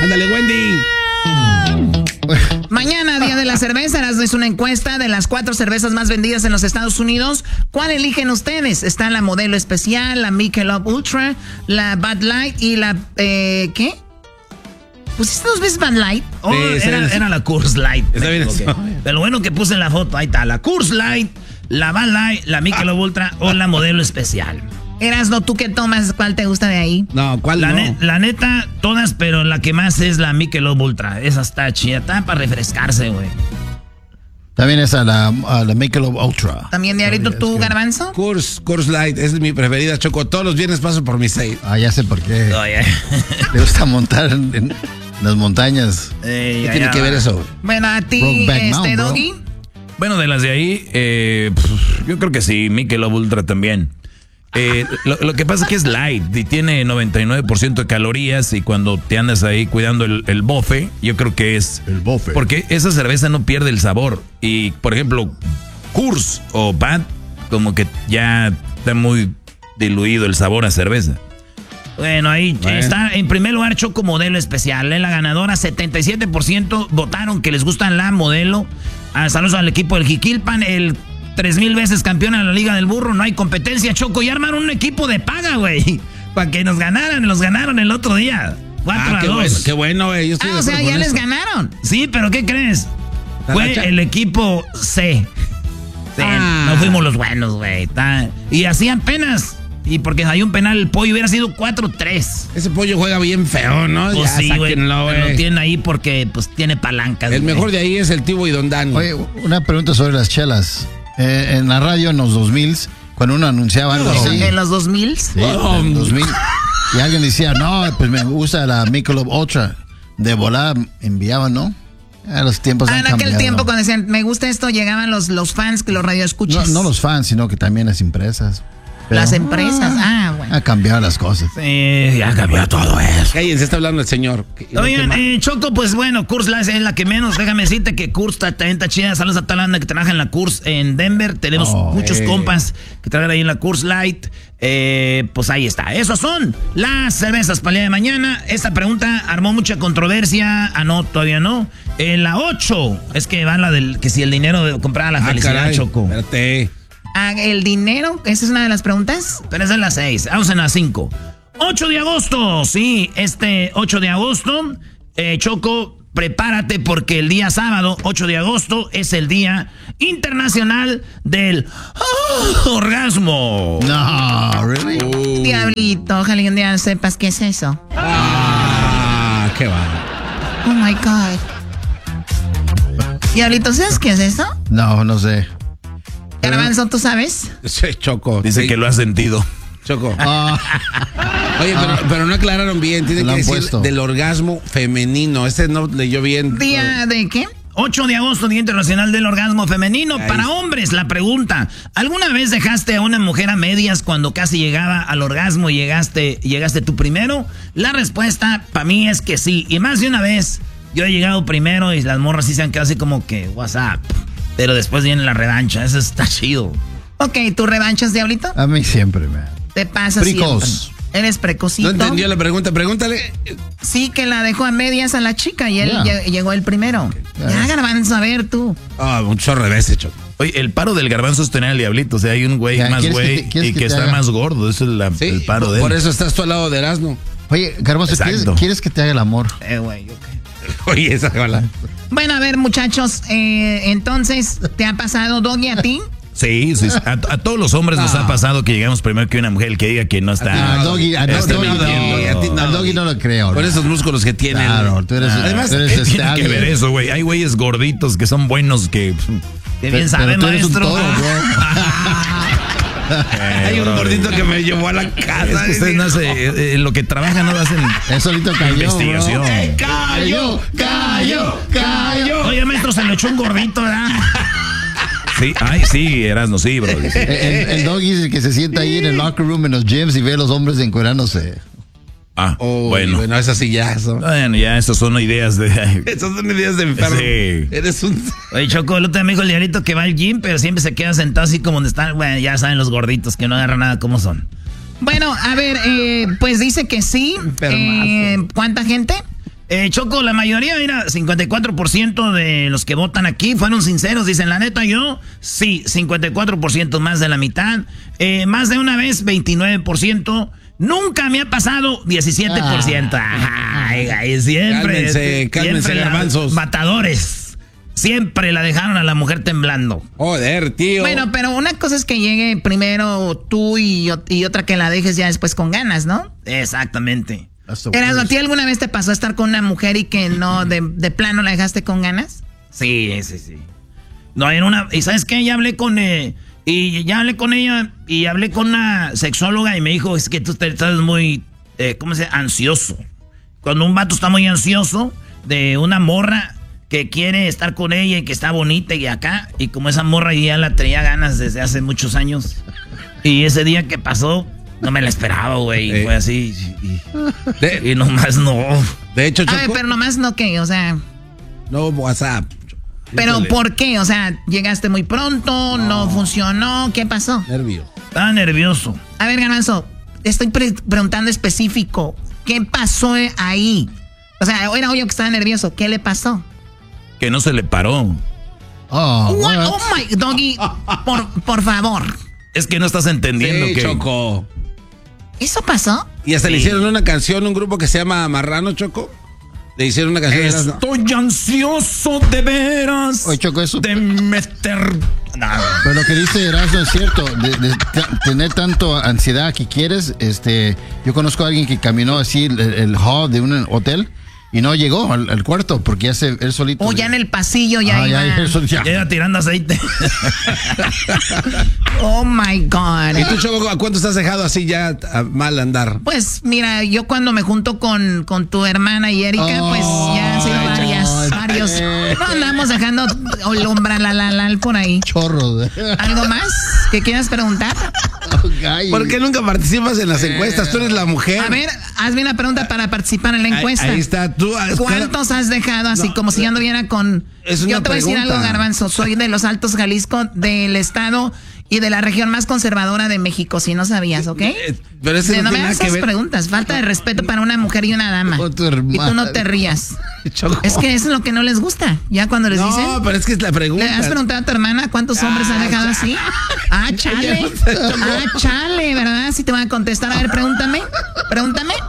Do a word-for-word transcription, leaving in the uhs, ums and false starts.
Ándale, Wendy. Mañana, Día de la Cerveza, es una encuesta de las cuatro cervezas más vendidas en los Estados Unidos. ¿Cuál eligen ustedes? Está la Modelo Especial, la Michelob Ultra, la Bud Light y la... Eh, ¿Qué? ¿Pusiste dos veces Bud Light? Oh, sí, era, sí. era la Coors Light. Está bien okay. eso. Pero lo bueno que puse en la foto, ahí está, la Coors Light, la Bud Light, la Michelob Ultra o la Modelo Especial. Erasno, ¿tú qué tomas? ¿Cuál te gusta de ahí? No, ¿cuál la no? Ne- la neta, todas, pero la que más es la Michelob Ultra. Esa está chida, está para refrescarse, güey. También esa, la, uh, la Michelob Ultra. ¿También, Diablito, tú, Garbanzo? Coors, Coors Light, es mi preferida, Choco. Todos los viernes paso por mi seis. Ah, ya sé por qué. Oh, yeah. Le gusta montar en, en las montañas. Eh, ¿Qué ya, tiene ya, que ver eso? Bueno, a ti, Brokeback este, Mountain, bro. Doggy. Bueno, de las de ahí, eh, pues, yo creo que sí, Michelob Ultra también. Eh, lo, lo que pasa es que es light y tiene noventa y nueve por ciento de calorías y cuando te andas ahí cuidando el, el bofe, yo creo que es... El bofe. Porque esa cerveza no pierde el sabor. Y, por ejemplo, Coors o Bud, como que ya está muy diluido el sabor a cerveza. Bueno, ahí Bueno. está en primer lugar Choco Modelo Especial. Es la ganadora, setenta y siete por ciento votaron que les gusta la Modelo. Ah, saludos al equipo del Jiquilpan, el tres mil veces campeón en la Liga del Burro. No hay competencia, Choco. Y armaron un equipo de paga, güey. Para que nos ganaran, los ganaron el otro día. cuatro Ah, a qué dos. bueno, qué bueno, güey. Yo estoy Ah, de o sea, acuerdo ya con les eso. ganaron. Sí, pero ¿qué crees? ¿La Fue racha? el equipo C. Sí, Ah. no fuimos los buenos, güey. Está- Y así apenas. Y porque hay un penal, el pollo hubiera sido cuatro tres. Ese pollo juega bien feo, ¿no? Pues Ya, sí, güey. sáquenlo, Pero güey. Lo tienen ahí porque pues tiene palancas. El güey. mejor de ahí es el Tibo y Don Dani. Oye, una pregunta sobre las chelas. Eh, en la radio en los dos mil, cuando uno anunciaba algo así. En los dos mil. Sí, en el dos mil. Y alguien decía, no, pues me gusta la Michelob Ultra. De volada enviaban, ¿no? A los tiempos Ah, han en aquel cambiado. tiempo cuando decían, me gusta esto, llegaban los, los fans, que los No, radioescuchas. no los fans, sino que también las empresas. Pero, Las empresas. Ah, bueno. ha cambiado las cosas. Sí, ya cambió todo eso. Cállense, está hablando el señor. Oigan, eh, Choco, pues bueno, Coors Light es la que menos. Déjame decirte que Coors está, también está chida. Saludos a toda la banda que trabaja en la Coors en Denver. Tenemos Oh, muchos eh. compas que trabajan ahí en la Coors Light. Eh, pues ahí está. Esos son las cervezas para el día de mañana. Esta pregunta armó mucha controversia. Ah, no, todavía no. En la ocho, es que va la del que si el dinero de comprar la Ah, felicidad, caray, Choco. Espérate. Ah, el dinero, esa es una de las preguntas. Pero esa es la seis. Vamos en la cinco. ocho de agosto, sí, este ocho de agosto, eh, Choco, prepárate porque el día sábado, ocho de agosto, es el Día Internacional del ¡Ah! Orgasmo. No, really. Uh, Diablito, ojalá que un día sepas qué es eso. ah, qué va. Oh my God. Diablito, ¿sabes qué es eso? No, no sé. Garbanzo, ¿tú sabes? Sí, Choco. Dice sí, que lo ha sentido. Choco. Ah, Oye, pero, pero no aclararon bien. Tiene Lo que han decir puesto. del orgasmo femenino. Ese no leyó bien. ¿Día de qué? ocho de agosto, Día Internacional del Orgasmo Femenino. Ahí. Para hombres, la pregunta. ¿Alguna vez dejaste a una mujer a medias cuando casi llegaba al orgasmo y llegaste, llegaste tú primero? La respuesta para mí es que sí. Y más de una vez yo he llegado primero y las morras sí se han quedado así como que, what's up. Pero después viene la revancha. Eso está chido. Ok, ¿tú revanchas, Diablito? a mí siempre, man. Te pasa Precoz. siempre. Eres precocito. No entendió la pregunta. Pregúntale. Sí, que la dejó a medias a la chica y él Yeah. lle- llegó el primero. Yeah. Ya, Garbanzo, a ver tú. Ah, un chorro de veces, Choco. Oye, el paro del garbanzo es tener al diablito. O sea, hay un güey Ya, más ¿quieres que güey te- quieres y que que, te está haga? más gordo. Eso es la- Sí, el paro de él. por eso estás tú al lado de Erasmo. Oye, Garbanzo, ¿quieres, Exacto. ¿quieres que te haga el amor? Eh, güey, ok. Oye, esa hola. Bueno, a ver, muchachos, eh, entonces, ¿te ha pasado, Doggy, a ti? Sí, sí. A, a todos los hombres nos ha pasado que llegamos primero que una mujer el que diga que no está. Ah, Doggy, a Está Doggy, mintiendo. no, a ti- a Doggy no lo creo. Con ¿no? esos músculos que tiene. Claro, tú eres, Además, tú eres ¿Qué tiene estable. que ver eso, güey? Hay güeyes gorditos que son buenos que... Qué Pe- bien sabe, pero tú eres un maestro. toro, hay un gordito que me llevó a la Es casa. que ustedes no hacen, eh, eh, lo que trabajan no hacen Él solito cayó, investigación. bro. ¡Cayó! ¡Cayó! ¡Cayó! Oye, maestro, se lo echó un gordito, ¿verdad? Sí, ay, sí, Erasmo, sí, bro. Sí. El, el Doggy es el que se sienta ahí en el locker room, en los gyms y ve a los hombres encuerándose. Ah, Oh, bueno. Bueno, esas sí ya son. Bueno, ya estas son ideas de... Esas son ideas de enfermo. Sí. Eres un. Oye, Choco, el otro día me dijo el diablito que va al gym, pero siempre se queda sentado así como donde están, bueno, ya saben los gorditos que no agarran nada como son. Bueno, a ver, eh, pues dice que sí. Enfermazo. Eh, ¿Cuánta gente? Eh, Choco, la mayoría, mira, cincuenta y cuatro por ciento de los que votan aquí fueron sinceros. Dicen, la neta, yo, sí, cincuenta y cuatro por ciento, más de la mitad. Eh, más de una vez, veintinueve por ciento. Nunca me ha pasado, diecisiete por ciento. Ay, ay, siempre. Cálmense, cálmense, siempre garbanzos. Matadores. Siempre la dejaron a la mujer temblando. Joder, tío. Bueno, pero una cosa es que llegue primero tú y, y otra que la dejes ya después con ganas, ¿no? Exactamente. Erasmo, ¿a ti alguna vez te pasó a estar con una mujer y que no, de, de plano la dejaste con ganas? Sí, sí, sí. No, en una... ¿Y sabes qué? Ya hablé con... Eh, y ya hablé con ella y hablé con una sexóloga y me dijo, es que tú te- estás muy... Eh, ¿Cómo se dice? Ansioso. Cuando un vato está muy ansioso de una morra que quiere estar con ella y que está bonita y acá, y como esa morra ya la tenía ganas desde hace muchos años, y ese día que pasó, no me la esperaba, güey, y Eh. fue así, y, De, y nomás no. de hecho, A ver, Choco, pero nomás no que, o sea... no WhatsApp. ¿Pero Híjole, por qué? O sea, llegaste muy pronto, no, funcionó, ¿qué pasó? nervio. Estaba nervioso. A ver, Garbanzo, estoy pre- preguntando específico, ¿qué pasó ahí? O sea, era obvio que estaba nervioso, ¿qué le pasó? Que no se le paró. Oh, What? what? Oh my, Doggy, por, por favor. Es que no estás entendiendo Sí, que... Choco. ¿Eso pasó? Y hasta le Sí. hicieron una canción, un grupo que se llama Marrano, Choco. Le hicieron una canción. Estoy ansioso de veras Oye, Choco, eso- de meter... No. Pero lo que dice Erasmo es cierto, de, de ta- tener tanto ansiedad que quieres, este, yo conozco a alguien que caminó así el, el hall de un hotel y no llegó al, al cuarto porque ya se, él solito. O ya en el pasillo ya Ah, iba... ya, eso ya. Ya iba tirando aceite. Oh my God. ¿Y tú, Choco, a cuánto estás dejado así ya a mal andar? Pues mira, yo cuando me junto con, con tu hermana y Erika, Oh, pues ya han sido ay, varias, ay, varios. eh. No andamos dejando olombra la la la por ahí. Chorro. ¿Algo más que quieras preguntar? ¿Por qué nunca participas en las encuestas? Tú eres la mujer. A ver, hazme una pregunta para participar en la Ahí- encuesta. Ahí, está. Tú, ¿Cuántos has dejado así No, como si yo anduviera con... es Yo una te voy a decir pregunta. algo, Garbanzo. Soy de los Altos Jalisco, del estado y de la región más conservadora de México, si no sabías, ¿ok? Eh, Pero eso De- no no me tiene nada hagas que esas ver. preguntas. Falta de respeto para una mujer y una dama. Con tu Y tú no hermana. te rías. Choco. Es que eso es lo que no les gusta. Ya cuando les No, dicen... pero es que es la pregunta. ¿Le has preguntado a tu hermana cuántos hombres han dejado así? Ah, chale. Ah, chale, ¿verdad? Si te van a contestar. A ver, pregúntame. Pregúntame.